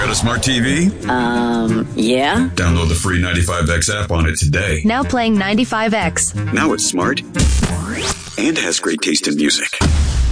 Got a smart TV? Yeah. Download the free 95X app on it today. Now playing 95X. Now it's smart and has great taste in music.